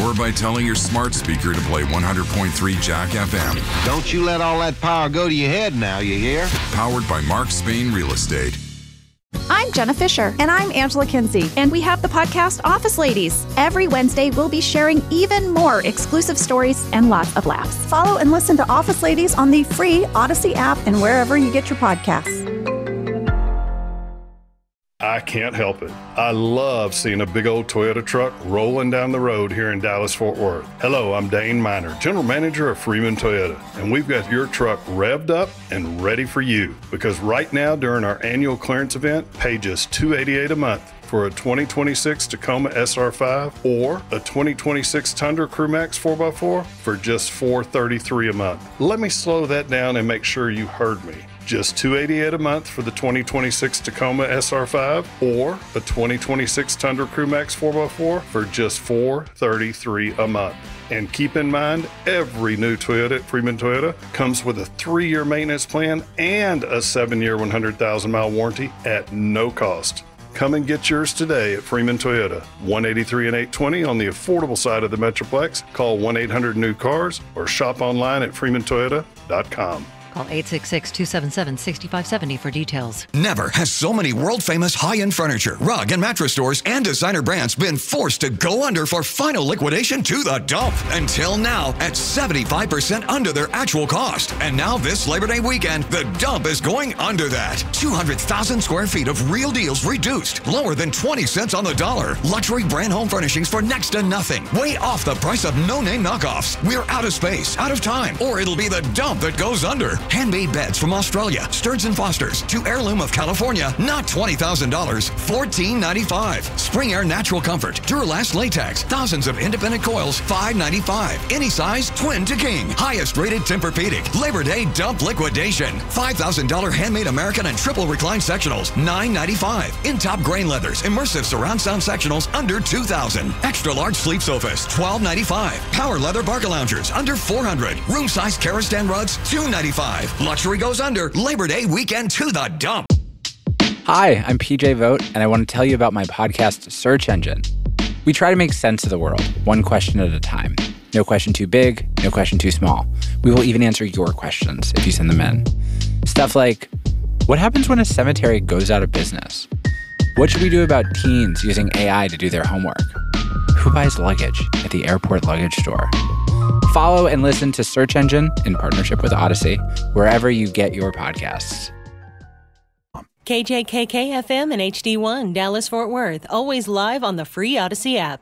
or by telling your smart speaker to play 100.3 Jack FM. Don't you let all that power go to your head now, you hear? Powered by Mark Spain Real Estate. I'm Jenna Fisher. And I'm Angela Kinsey. And we have the podcast Office Ladies. Every Wednesday, we'll be sharing even more exclusive stories and lots of laughs. Follow and listen to Office Ladies on the free Odyssey app and wherever you get your podcasts. I can't help it. I love seeing a big old Toyota truck rolling down the road here in Dallas-Fort Worth. Hello, I'm Dane Miner, General Manager of Freeman Toyota, and we've got your truck revved up and ready for you. Because right now, during our annual clearance event, pay just $288 a month for a 2026 Tacoma SR5 or a 2026 Tundra Crewmax 4x4 for just $433 a month. Let me slow that down and make sure you heard me. Just $288 a month for the 2026 Tacoma SR5 or a 2026 Tundra Crewmax 4x4 for just $433 a month. And keep in mind, every new Toyota at Freeman Toyota comes with a 3-year maintenance plan and a 7-year 100,000-mile warranty at no cost. Come and get yours today at Freeman Toyota, 183 and 820 on the affordable side of the Metroplex. Call 1-800-NEW-CARS or shop online at freemantoyota.com. Call 866-277-6570 for details. Never has so many world-famous high-end furniture, rug, and mattress stores and designer brands been forced to go under for final liquidation to the dump. Until now, at 75% under their actual cost. And now this Labor Day weekend, the dump is going under that. 200,000 square feet of real deals reduced, lower than 20 cents on the dollar. Luxury brand home furnishings for next to nothing. Way off the price of no-name knockoffs. We're out of space, out of time, or it'll be the dump that goes under. Handmade beds from Australia, Stearns & Foster's, to Heirloom of California, not $20,000, $14.95. Spring Air Natural Comfort, Duralast Latex, thousands of independent coils, $5.95. Any size, twin to king. Highest rated Tempur-Pedic. Labor Day dump liquidation. $5,000 handmade American and triple recline sectionals, $9.95. In-top grain leathers, immersive surround sound sectionals, under $2,000. Extra large sleep sofas, $12.95. Power leather Barca loungers, under $400. Room size Karastan rugs, $2.95. Luxury goes under. Labor Day weekend to the dump. Hi, I'm PJ Vogt, and I want to tell you about my podcast, Search Engine. We try to make sense of the world, one question at a time. No question too big, no question too small. We will even answer your questions if you send them in. Stuff like, what happens when a cemetery goes out of business? What should we do about teens using AI to do their homework? Who buys luggage at the airport luggage store? Follow and listen to Search Engine in partnership with Odyssey, wherever you get your podcasts. KJKK FM and HD1, Dallas-Fort Worth, always live on the free Odyssey app.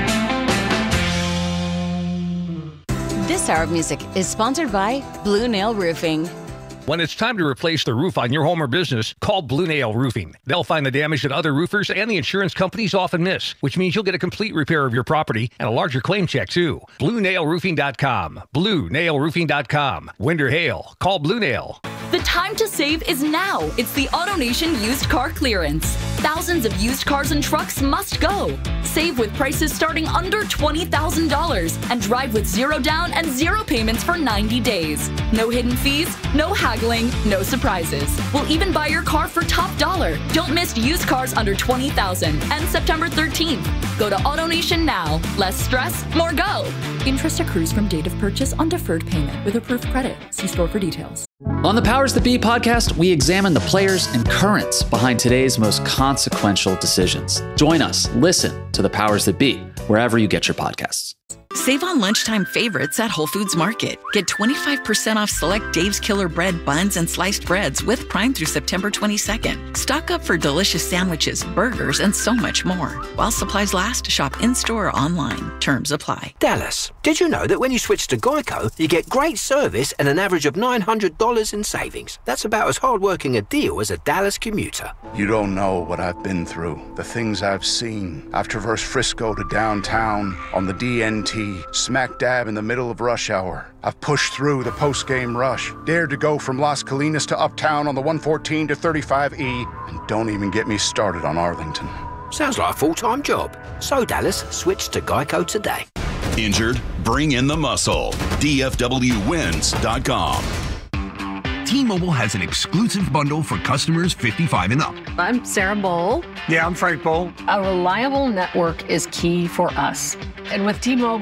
This hour of music is sponsored by Blue Nail Roofing. When it's time to replace the roof on your home or business, call Blue Nail Roofing. They'll find the damage that other roofers and the insurance companies often miss, which means you'll get a complete repair of your property and a larger claim check, too. BlueNailRoofing.com. BlueNailRoofing.com. Wind or hail, call Blue Nail. The time to save is now. It's the AutoNation used car clearance. Thousands of used cars and trucks must go. Save with prices starting under $20,000 and drive with zero down and zero payments for 90 days. No hidden fees, no haggling, no surprises. We'll even buy your car for top dollar. Don't miss used cars under $20,000 and September 13th. Go to AutoNation now. Less stress, more go. Interest accrues from date of purchase on deferred payment with approved credit. See store for details. On the Powers That Be podcast, we examine the players and currents behind today's most consequential decisions. Join us. Listen to the Powers That Be wherever you get your podcasts. Save on lunchtime favorites at Whole Foods Market. Get 25% off select Dave's Killer Bread buns and sliced breads with Prime through September 22nd. Stock up for delicious sandwiches, burgers, and so much more. While supplies last, shop in-store or online. Terms apply. Dallas, did you know that when you switch to Geico, you get great service and an average of $900 in savings? That's about as hard-working a deal as a Dallas commuter. You don't know what I've been through, the things I've seen. I've traversed Frisco to downtown on the DNT, smack dab in the middle of rush hour. I've pushed through the post-game rush, dared to go from Las Colinas to Uptown on the 114 to 35E, and don't even get me started on Arlington. Sounds like a full-time job. So, Dallas, switch to Geico today. Injured? Bring in the muscle. DFWWins.com. T-Mobile has an exclusive bundle for customers 55 and up. I'm Sarah Bowl. Yeah, I'm Frank Bowl. A reliable network is key for us. And with T-Mobile,